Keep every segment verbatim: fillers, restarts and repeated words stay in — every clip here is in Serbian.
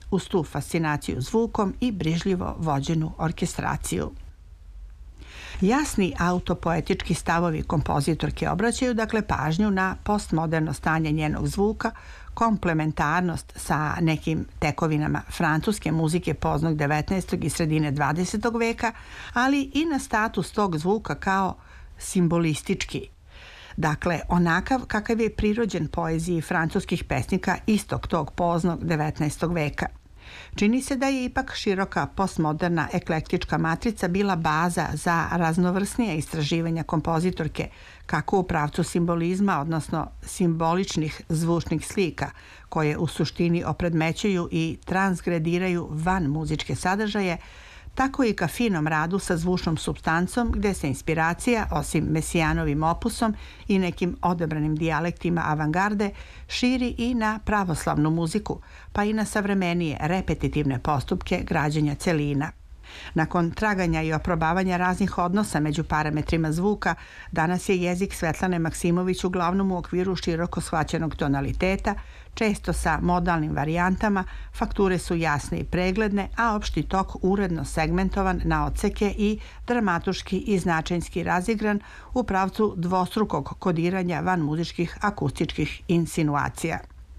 uz tu fascinaciju zvukom i brižljivo vođenu orkestraciju. Jasni autopoetički stavovi kompozitorke obraćaju dakle pažnju na postmoderno stanje njenog zvuka, komplementarnost sa nekim tekovinama francuske muzike poznog devetnaestog i sredine dvadesetog veka, ali i na status tog zvuka kao simbolistički. Dakle, onakav kakav je prirođen poeziji francuskih pesnika istog tog poznog devetnaestog veka. Čini se da je ipak široka postmoderna eklektička matrica bila baza za raznovrsnije istraživanja kompozitorke, kako u pravcu simbolizma, odnosno simboličnih zvučnih slika, koje u suštini opredmećuju i transgrediraju van muzičke sadržaje, tako i ka finom radu sa zvučnom supstancom, gde se inspiracija, osim Mesijanovim opusom i nekim odabranim dijalektima avangarde, širi i na pravoslavnu muziku, pa i na savremenije repetitivne postupke građenja celina. Nakon traganja i oprobavanja raznih odnosa među parametrima zvuka, danas je jezik Svetlane Maksimović uglavnom u okviru široko shvaćenog tonaliteta, često sa modalnim varijantama, fakture su jasne i pregledne, a opšti tok uredno segmentovan na odseke i dramatuški i značajnski razigran u pravcu dvostrukog kodiranja van muzičkih akustičkih insinuacija.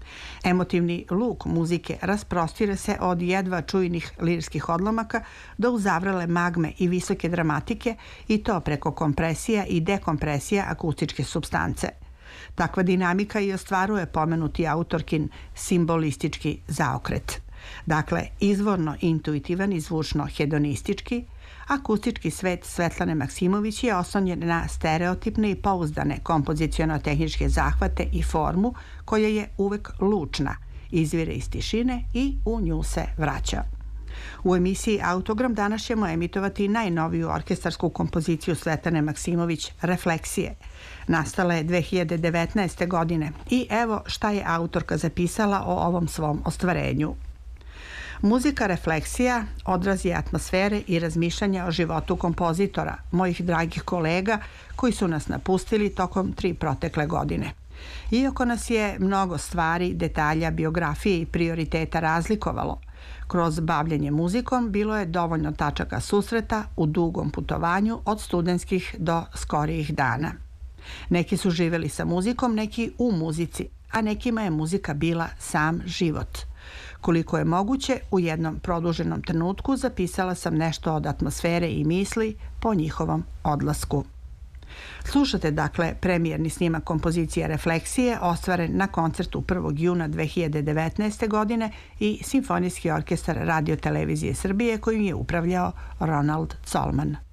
Emotivni luk muzike rasprostire se od jedva čujnih lirskih odlomaka do uzavrele magme i visoke dramatike, i to preko kompresija i dekompresija akustičke supstance. Takva dinamika i ostvaruje pomenuti autorkin simbolistički zaokret. Dakle, izvorno intuitivan i zvučno hedonistički, akustički svet Svetlane Maksimović je oslonjen na stereotipne i pouzdane kompoziciono-tehničke zahvate i formu koja je uvek lučna, izvire iz tišine i u nju se vraća. U emisiji Autogram danas ćemo emitovati najnoviju orkestarsku kompoziciju Svetlane Maksimović Refleksije. Nastala je dve hiljade devetnaeste. godine i evo šta je autorka zapisala o ovom svom ostvarenju. Muzika Refleksija odraz je atmosfere i razmišljanja o životu kompozitora, mojih dragih kolega koji su nas napustili tokom tri protekle godine. Iako nas je mnogo stvari, detalja, biografije i prioriteta razlikovalo, kroz bavljenje muzikom bilo je dovoljno tačaka susreta u dugom putovanju od studentskih do skorijih dana. Neki su živeli sa muzikom, neki u muzici, a nekima je muzika bila sam život. Koliko je moguće, u jednom produženom trenutku zapisala sam nešto od atmosfere i misli po njihovom odlasku. Slušate dakle premijerni snimak kompozicije Refleksije ostvaren na koncertu prvog juna dve hiljade devetnaeste. godine i Simfonijski orkestar Radio televizije Srbije kojim je upravljao Ronald Colman.